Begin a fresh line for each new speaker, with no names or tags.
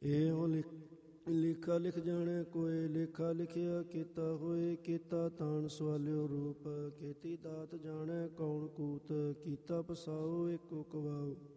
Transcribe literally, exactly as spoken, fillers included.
ਇਹੋ ਲਿਖ ਲਿਖਾ ਲਿਖ ਜਾਣੈ ਕੋਇ, ਲੇਖਾ ਲਿਖਿਆ ਕੀਤਾ ਹੋਏ। ਕੀਤਾ ਤਾਣ ਸਵਾਲਿਓ ਰੂਪ, ਕੀਤੀ ਦਾਤ ਜਾਣੈ ਕੌਣ ਕੂਤ। ਕੀਤਾ ਪਸਾਓ ਏਕੋ ਕਵਾਓ,